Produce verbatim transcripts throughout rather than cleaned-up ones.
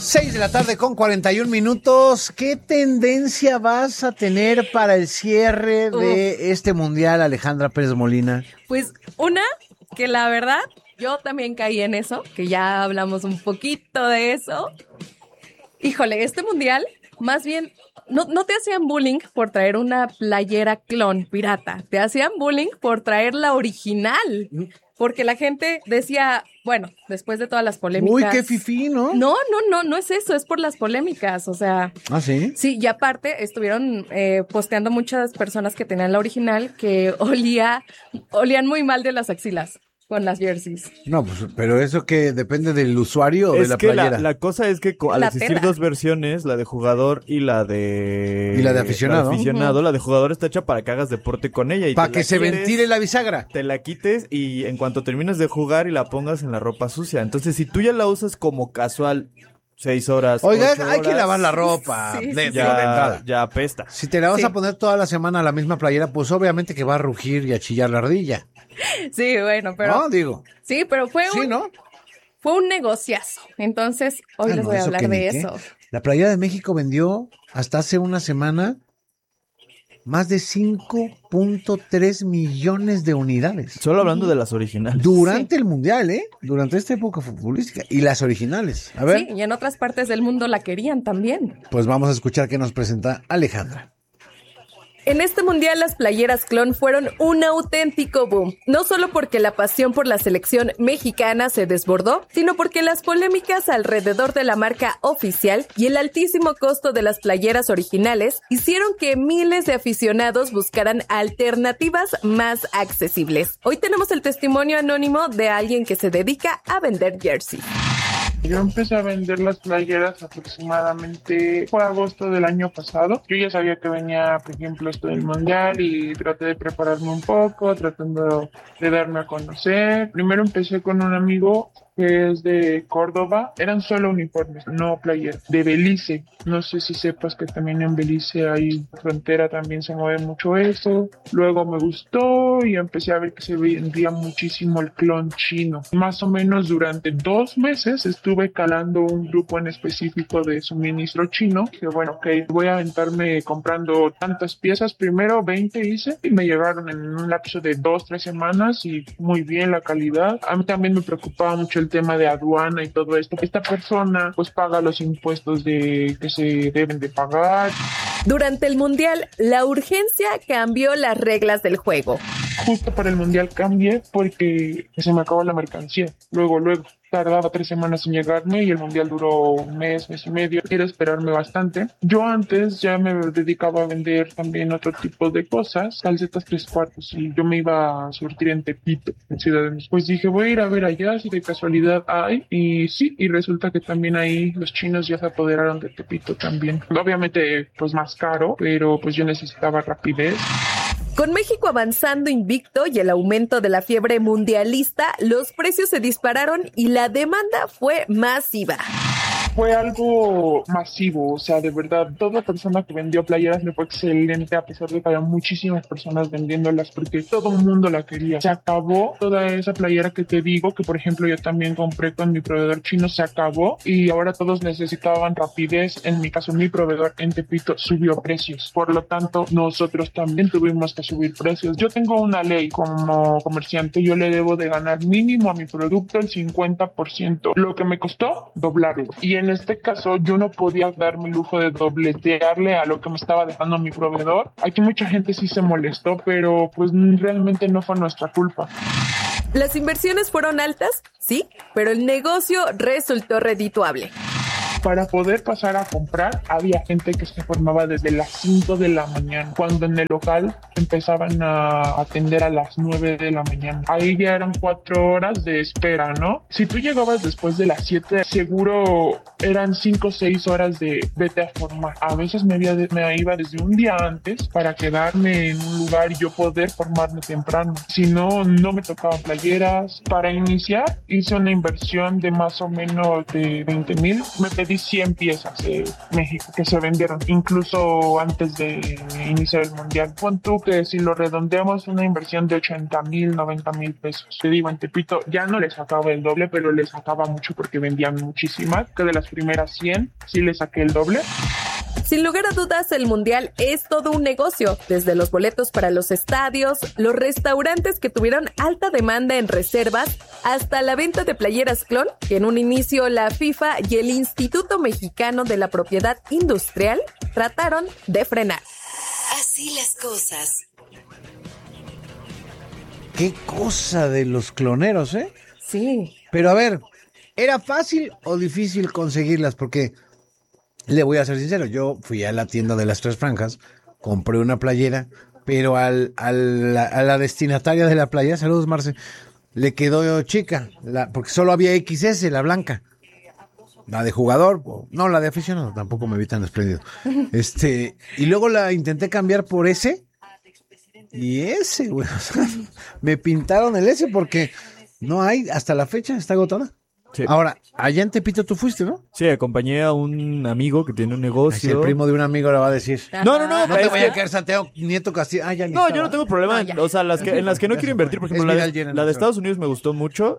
seis de la tarde con cuarenta y un minutos. ¿Qué tendencia vas a tener para el cierre de Uf. este mundial, Alejandra Pérez Molina? Pues una, que la verdad, yo también caí en eso, que ya hablamos un poquito de eso. Híjole, este mundial, más bien, no, no te hacían bullying por traer una playera clon pirata, te hacían bullying por traer la original. Porque la gente decía, bueno, después de todas las polémicas... Uy, qué fifí, ¿no? No, no, no, no es eso, es por las polémicas, o sea... ¿Ah, sí? Sí, y aparte estuvieron eh, posteando muchas personas que tenían la original que olía, olían muy mal de las axilas con las jerseys. No, pues, pero eso que depende del usuario o es de la que playera. La, la cosa es que al la existir tela. dos versiones, la de jugador y la de... Y la de aficionado. La de aficionado, uh-huh. La de jugador está hecha para que hagas deporte con ella. Para que se quieres, ventile la bisagra. Te la quites y en cuanto termines de jugar y la pongas en la ropa sucia. Entonces, si tú ya la usas como casual... Seis horas. Oiga, ocho hay horas, que lavar la ropa. Sí, de, sí, ya, de entrada. Ya apesta. Si te la vas sí. a poner toda la semana la misma playera, pues obviamente que va a rugir y a chillar la ardilla. Sí, bueno, pero... No, digo. Sí, pero fue sí, un... ¿no? Fue un negociazo. Entonces, hoy ah, les no, voy a hablar de eso. La playera de México vendió hasta hace una semana más de cinco punto tres millones de unidades. Solo hablando de las originales. Durante sí. el Mundial, ¿eh? Durante esta época futbolística. Y las originales. A ver. Sí, y en otras partes del mundo la querían también. Pues vamos a escuchar qué nos presenta Alejandra. En este mundial las playeras clon fueron un auténtico boom, no solo porque la pasión por la selección mexicana se desbordó, sino porque las polémicas alrededor de la marca oficial y el altísimo costo de las playeras originales hicieron que miles de aficionados buscaran alternativas más accesibles. Hoy tenemos el testimonio anónimo de alguien que se dedica a vender jerseys. Yo empecé a vender las playeras aproximadamente por agosto del año pasado. Yo ya sabía que venía, por ejemplo, esto del mundial y traté de prepararme un poco, tratando de darme a conocer. Primero empecé con un amigo que es de Córdoba. Eran solo uniformes, no playeras. De Belice. No sé si sepas que también en Belice hay frontera, también se mueve mucho eso. Luego me gustó y empecé a ver que se vendía muchísimo el clon chino. Más o menos durante dos meses estuve calando un grupo en específico de suministro chino. Que bueno, ok, voy a aventarme comprando tantas piezas. Primero veinte hice y me llegaron en un lapso de dos, tres semanas y muy bien la calidad. A mí también me preocupaba mucho el tema de aduana y todo esto. Esta persona pues paga los impuestos de que se deben de pagar. Durante el mundial, la urgencia cambió las reglas del juego. Justo para el mundial cambié porque se me acabó la mercancía. Luego, luego. Tardaba tres semanas en llegarme y el mundial duró un mes, mes y medio. Quiero esperarme bastante. Yo antes ya me dedicaba a vender también otro tipo de cosas, calcetas tres cuartos, y yo me iba a surtir en Tepito, en Ciudad de México. Pues dije, voy a ir a ver allá si de casualidad hay. Y sí, y resulta que también ahí los chinos ya se apoderaron de Tepito también. Obviamente, pues más caro, pero pues yo necesitaba rapidez. Con México avanzando invicto y el aumento de la fiebre mundialista, los precios se dispararon y la demanda fue masiva. Fue algo masivo, o sea, de verdad, toda persona que vendió playeras le fue excelente, a pesar de que había muchísimas personas vendiéndolas porque todo el mundo la quería. Se acabó toda esa playera que te digo, que por ejemplo yo también compré con mi proveedor chino, se acabó y ahora todos necesitaban rapidez. En mi caso, mi proveedor en Tepito subió precios, por lo tanto, nosotros también tuvimos que subir precios. Yo tengo una ley como comerciante, yo le debo de ganar mínimo a mi producto el cincuenta por ciento, lo que me costó doblarlo. Y en este caso yo no podía darme el lujo de dobletearle a lo que me estaba dejando mi proveedor. Aquí mucha gente sí se molestó, pero pues realmente no fue nuestra culpa. Las inversiones fueron altas, sí, pero el negocio resultó redituable. Para poder pasar a comprar, había gente que se formaba desde las cinco de la mañana, cuando en el local empezaban a atender a las nueve de la mañana. Ahí ya eran cuatro horas de espera, ¿no? Si tú llegabas después de las siete, seguro eran cinco o seis horas de vete a formar. A veces me, había, me iba desde un día antes para quedarme en un lugar y yo poder formarme temprano. Si no, no me tocaban playeras. Para iniciar, hice una inversión de más o menos de veinte mil. Me pedí cien piezas de México que se vendieron incluso antes de iniciar el mundial. Pon tú que si lo redondeamos, una inversión de ochenta mil, noventa mil pesos. Te digo, en Tepito ya no les sacaba el doble, pero les sacaba mucho porque vendían muchísimas, que de las primeras cien, sí le saqué el doble. Sin lugar a dudas, el Mundial es todo un negocio, desde los boletos para los estadios, los restaurantes que tuvieron alta demanda en reservas, hasta la venta de playeras clon, que en un inicio la FIFA y el Instituto Mexicano de la Propiedad Industrial trataron de frenar. Así las cosas. Qué cosa de los cloneros, ¿eh? Sí. Pero a ver, ¿era fácil o difícil conseguirlas? Porque le voy a ser sincero, yo fui a la tienda de las Tres Franjas, compré una playera, pero al, al, a la destinataria de la playera, saludos Marce, le quedó chica, la, porque solo había equis ese, la blanca. La de jugador, no, la de aficionado, tampoco me vi tan espléndido. Este, y luego la intenté cambiar por ese, y ese, güey, o sea, me pintaron el ese porque no hay, hasta la fecha está agotada. Sí. Ahora, allá en Tepito tú fuiste, ¿no? Sí, acompañé a un amigo que tiene un negocio. Si el primo de un amigo le va a decir. No, no, no. No te voy a quedar Santiago Nieto Castillo. Ah, ya ni No, estaba. yo no tengo problema. No, o sea, las que, en las que no quiero invertir, por ejemplo, la de, la de Estados Unidos me gustó mucho,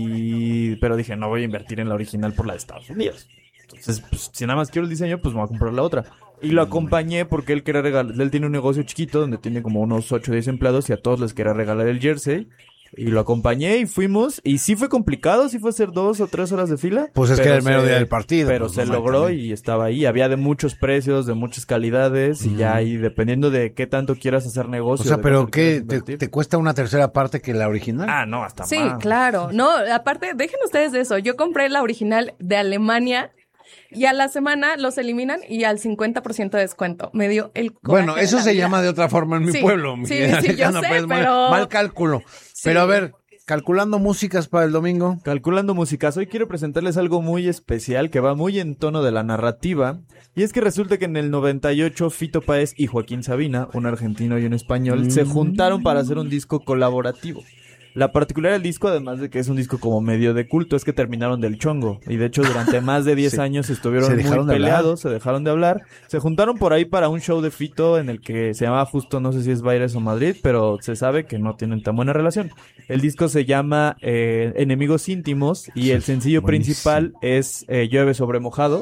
y pero dije, no voy a invertir en la original por la de Estados Unidos. Entonces, pues, si nada más quiero el diseño, pues me voy a comprar la otra. Y lo acompañé porque él quería regalar, él tiene un negocio chiquito donde tiene como unos ocho o diez empleados y a todos les quería regalar el jersey. Y lo acompañé y fuimos, y sí fue complicado, sí fue hacer dos o tres horas de fila. Pues es que era el mero día del partido. Pero pues, se no logró también. Y estaba ahí. Había de muchos precios, de muchas calidades, y mm. ya ahí dependiendo de qué tanto quieras hacer negocio. O sea, pero ¿qué? Te, ¿Te cuesta una tercera parte que la original? Ah, no, hasta sí, más. Sí, claro. No, aparte, dejen ustedes de eso. Yo compré la original de Alemania. Y a la semana los eliminan y al cincuenta por ciento de descuento. Me dio el coraje. Bueno, eso se vida. llama de otra forma en mi sí, pueblo. Sí, sí, yo sé, pues, pero... Mal, mal cálculo. Sí. Pero a ver, calculando músicas para el domingo. Calculando músicas. Hoy quiero presentarles algo muy especial que va muy en tono de la narrativa. Y es que resulta que en el noventa y ocho Fito Páez y Joaquín Sabina, un argentino y un español, mm. se juntaron para hacer un disco colaborativo. La particularidad del disco, además de que es un disco como medio de culto, es que terminaron del chongo. Y de hecho, durante más de diez sí. años estuvieron muy de peleados, se dejaron de hablar. Se juntaron por ahí para un show de Fito en el que se llamaba justo, no sé si es Baires o Madrid, pero se sabe que no tienen tan buena relación. El disco se llama eh, Enemigos Íntimos y el sencillo Buenísimo. principal es eh, Llueve sobre mojado,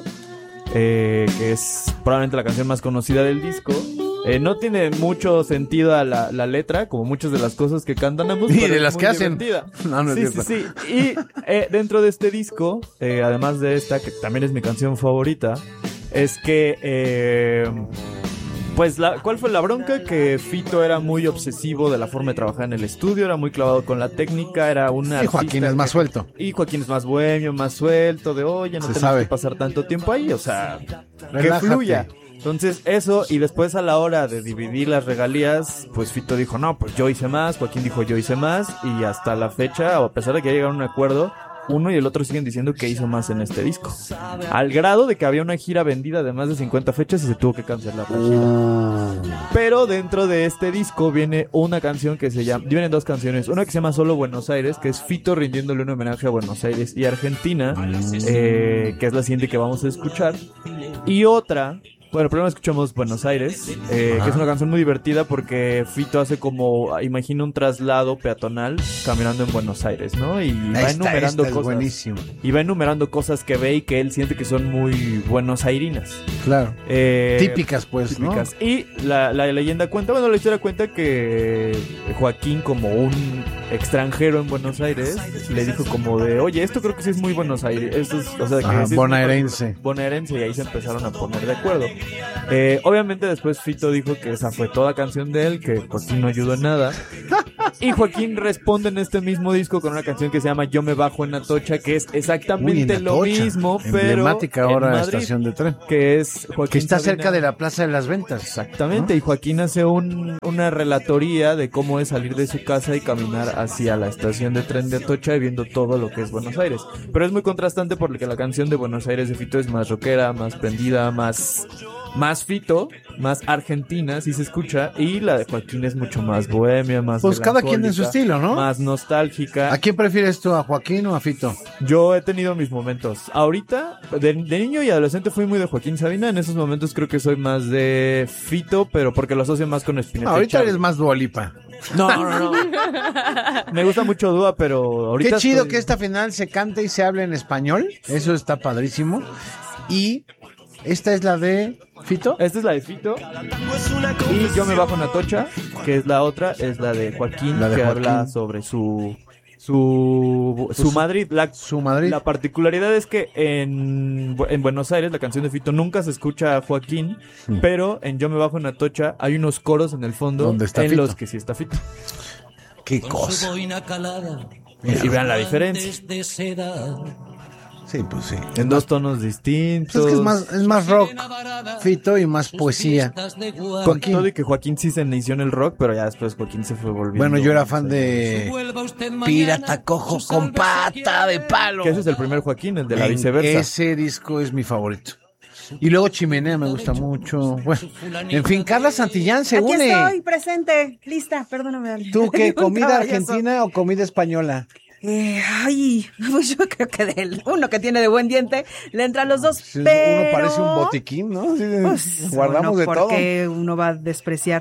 eh, que es probablemente la canción más conocida del disco. Eh, no tiene mucho sentido a la, la letra, como muchas de las cosas que cantan ambos. Y de las que hacen. No, no sí, sí, sí. Y eh, dentro de este disco, eh, además de esta, que también es mi canción favorita, es que... Eh, pues, la, ¿cuál fue la bronca? Que Fito era muy obsesivo de la forma de trabajar en el estudio, era muy clavado con la técnica, era una... Y Joaquín es más suelto. Y Joaquín es más bohemio, más suelto, de oye, no tenemos sabe. que pasar tanto tiempo ahí, o sea, Relájate. que fluya. Entonces eso, y después a la hora de dividir las regalías, pues Fito dijo, no, pues yo hice más, Joaquín dijo yo hice más, y hasta la fecha, a pesar de que ya llegaron a un acuerdo, uno y el otro siguen diciendo que hizo más en este disco. Al grado de que había una gira vendida de más de cincuenta fechas y se tuvo que cancelar la gira. Pero dentro de este disco viene una canción que se llama... Vienen dos canciones. Una que se llama Solo Buenos Aires, que es Fito rindiéndole un homenaje a Buenos Aires y Argentina, eh, que es la siguiente que vamos a escuchar. Y otra... Bueno, primero escuchamos Buenos Aires, eh, que es una canción muy divertida porque Fito hace como, imagina un traslado peatonal caminando en Buenos Aires, ¿no? Y va esta, enumerando esta cosas. Buenísimo. Y va enumerando cosas que ve y que él siente que son muy buenosairinas. Claro. Eh, típicas, pues, típicas. ¿no? Y la, la leyenda cuenta, bueno, la historia cuenta que Joaquín, como un extranjero en Buenos Aires, le dijo como de, oye, esto creo que sí es muy Buenos Aires. Esto es, o sea, que Ajá, sí bonaerense. Es bonaerense, y ahí se empezaron a poner de acuerdo. Eh, obviamente después Fito dijo que esa fue toda canción de él, que Joaquín no ayudó en nada. Y Joaquín responde en este mismo disco con una canción que se llama Yo me bajo en Atocha, que es exactamente Uy, lo mismo, pero emblemática ahora en Madrid, estación de tren, que es Joaquín que está Sabina. cerca de la Plaza de las Ventas. Exactamente, ¿no? y Joaquín hace un, una relatoría de cómo es salir de su casa y caminar hacia la estación de tren de Atocha y viendo todo lo que es Buenos Aires. Pero es muy contrastante porque la canción de Buenos Aires de Fito es más rockera, más prendida, más... Más Fito, más argentina, si se escucha, y la de Joaquín es mucho más bohemia, más pues cada quien en su estilo, ¿no? Más nostálgica. ¿A quién prefieres tú, a Joaquín o a Fito? Yo he tenido mis momentos. Ahorita, de, de niño y adolescente fui muy de Joaquín Sabina. En esos momentos creo que soy más de Fito, pero porque lo asocio más con Spinetta. No, ahorita eres más Dua Lipa. No, no, no. Me gusta mucho Dua, pero ahorita Qué chido estoy... que esta final se cante y se hable en español. Eso está padrísimo. Y esta es la de Fito. Esta es la de Fito. Y Yo me bajo en Atocha, que es la otra, es la de Joaquín, La de que Joaquín. habla sobre su su su Madrid. La, Su Madrid. la particularidad es que en, en Buenos Aires la canción de Fito nunca se escucha a Joaquín, Mm. pero en Yo me bajo en Atocha hay unos coros en el fondo ¿Dónde está en Fito? los que sí está Fito. Qué cosa. Y vean la diferencia. Sí, pues sí. En dos tonos distintos. Pues es que es más, es más rock, Fito, y más poesía. Con Joaquín. todo y que Joaquín sí se inició en el rock, pero ya después Joaquín se fue volviendo. Bueno, yo era fan de Pirata Cojo con pata de palo. Que ese es el primer Joaquín, el de la En- viceversa. Ese disco es mi favorito. Y luego Chimenea me gusta mucho. Bueno, en fin, Carla Santillán se Aquí une. estoy, presente, lista, perdóname. Ale. ¿Tú qué? Un ¿Comida caballoso. argentina o comida española? Eh, ay, pues yo creo que del uno que tiene de buen diente le entran los dos, Sí, pero... Uno parece un botiquín, ¿no? Sí, Pues, guardamos uno, de ¿por todo. qué uno va a despreciar?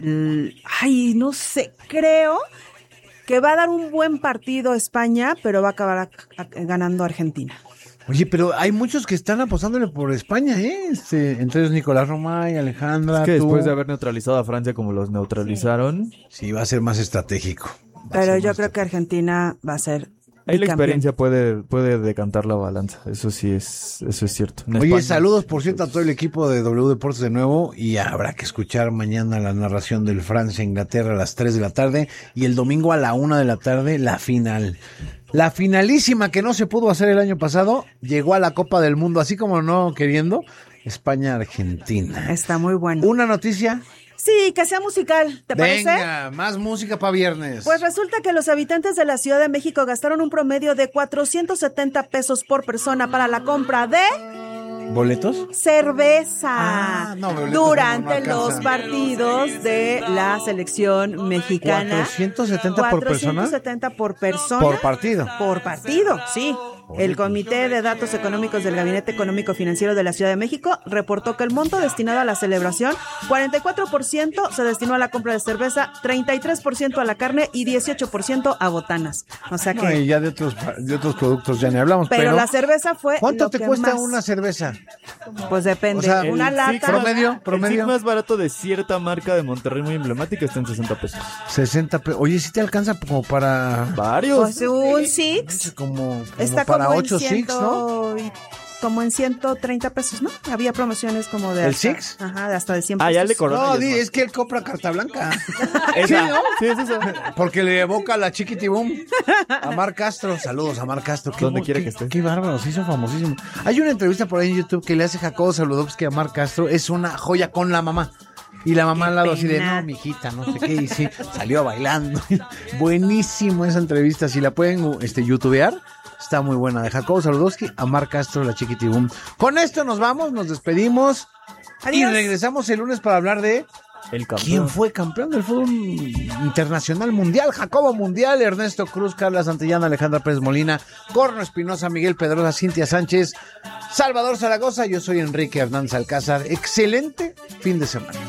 l- Ay, no sé, creo que va a dar un buen partido España, pero va a acabar a- a- ganando Argentina. Oye, pero hay muchos que están apostándole por España, ¿eh? Este, entre ellos Nicolás Romay, Alejandra, Es que tú. después de haber neutralizado a Francia como los neutralizaron, Sí, va a ser más estratégico. Va a Pero ser yo más creo que Argentina va a ser ahí la bicampeón. experiencia puede, puede decantar la balanza. Eso sí es, eso es cierto. En Oye, España- saludos por cierto a todo el equipo de W Deportes de nuevo y habrá que escuchar mañana la narración del Francia-Inglaterra a las tres de la tarde y el domingo a la una de la tarde la final. La finalísima que no se pudo hacer el año pasado llegó a la Copa del Mundo, así como no queriendo, España-Argentina. Está muy bueno. Una noticia. Sí, que sea musical, ¿te parece? Venga, más música para viernes. Pues resulta que los habitantes de la Ciudad de México gastaron un promedio de cuatrocientos setenta pesos por persona para la compra de ¿Boletos? cerveza Ah, no, boletos durante no me alcanzan. los partidos de la selección mexicana. ¿cuatrocientos setenta por persona? cuatrocientos setenta por persona. Por partido. Por partido, sí. El Comité de Datos Económicos del Gabinete Económico Financiero de la Ciudad de México reportó que el monto destinado a la celebración, cuarenta y cuatro por ciento se destinó a la compra de cerveza, treinta y tres por ciento a la carne y dieciocho por ciento a botanas. O sea que... No, y ya de otros, de otros productos ya ni hablamos. pero, Pero, la cerveza fue ¿cuánto lo te que cuesta más- una cerveza? Pues depende. O sea, una El lata. Six promedio, más- promedio. El Six más barato de cierta marca de Monterrey muy emblemática está en sesenta pesos. sesenta pesos. Oye, ¿sí te alcanza como para... Varios. Pues un Six Como, como está para como ocho en Six, ciento ¿no? y- como en ciento treinta pesos, ¿no? Había promociones como de ¿El hasta- Six? Ajá, de hasta de cien pesos. Ah, ya le corona. No, y es di, más. es que él compra carta blanca. Esa. Sí, ¿no? Sí, es esa. Porque le evoca la chiquitibum a Mar Castro. Saludos a Mar Castro. Qué Donde bu- quiera qué- que esté. Qué bárbaro, se hizo famosísimo. Hay una entrevista por ahí en YouTube que le hace Jacobo Saludowski a Mar Castro. Es una joya con la mamá. Y la mamá Qué al lado así de, pena. no, mijita, no sé qué. Y sí, salió bailando. Buenísimo esa entrevista. Si la pueden este, youtubear, está muy buena. De Jacobo Saludowski a Mar Castro, la chiquitibum. Con esto nos vamos, nos despedimos. Adiós. Y regresamos el lunes para hablar de... El campeón. ¿Quién fue campeón del fútbol internacional mundial? Jacobo Mundial, Ernesto Cruz, Carla Santillán, Alejandra Pérez Molina, Corno Espinosa, Miguel Pedrosa, Cintia Sánchez, Salvador Zaragoza. Yo soy Enrique Hernández Alcázar. Excelente fin de semana.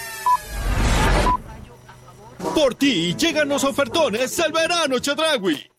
Por ti llegan los ofertones del verano Chedraui.